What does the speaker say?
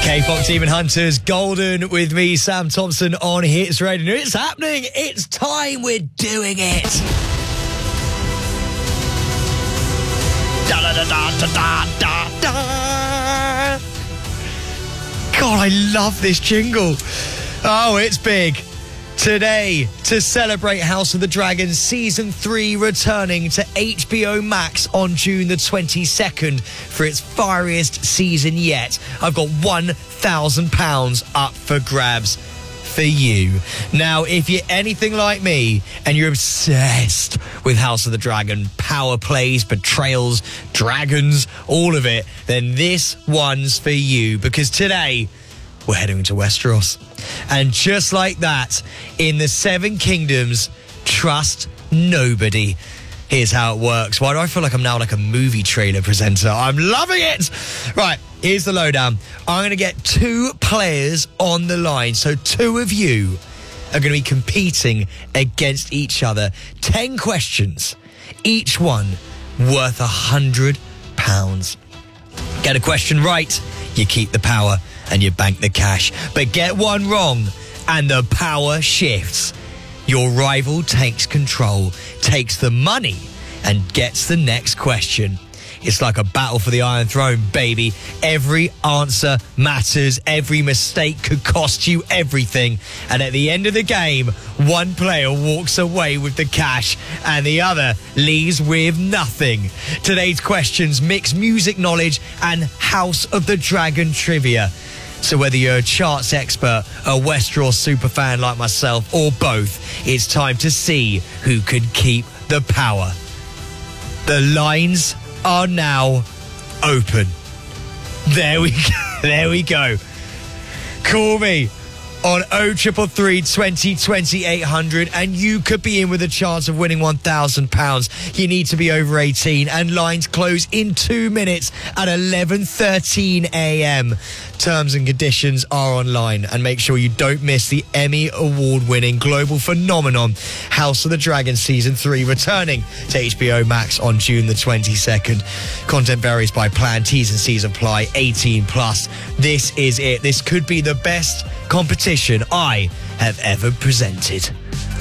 K-Fox Demon Hunters, Golden with me, Sam Thompson on Hits Radio. It's happening. It's time. We're doing it. Da, da, da, da, da, da, da. God, I love this jingle. Oh, it's big. Today, to celebrate House of the Dragon Season 3 returning to HBO Max on June the 22nd for its fieriest season yet, I've got £1,000 up for grabs for you. Now, if you're anything like me and you're obsessed with House of the Dragon, power plays, betrayals, dragons, all of it, then this one's for you, because today we're heading to Westeros. And just like that, in the Seven Kingdoms, trust nobody. Here's how it works. Why do I feel like I'm now like a movie trailer presenter? I'm loving it. Right, here's the lowdown. I'm going to get 2 players on the line. So 2 of you are going to be competing against each other. 10 questions, each one worth £100. Get a question right, you keep the power and you bank the cash. But get one wrong and the power shifts. Your rival takes control, takes the money, and gets the next question. It's like a battle for the Iron Throne, baby. Every answer matters. Every mistake could cost you everything. And at the end of the game, one player walks away with the cash and the other leaves with nothing. Today's questions mix music knowledge and House of the Dragon trivia. So whether you're a charts expert, a Westeros superfan like myself, or both, it's time to see who could keep the power. The lines are now open. There we go. Call me on 0333 20 20 800 and you could be in with a chance of winning £1,000. You need to be over 18 and lines close in 2 minutes at 11:13 a.m. Terms and conditions are online, and make sure you don't miss the Emmy award-winning global phenomenon House of the Dragon Season 3 returning to HBO Max on June the 22nd. Content varies by plan, T's and C's apply, 18+. This is it. This could be the best competition I have ever presented.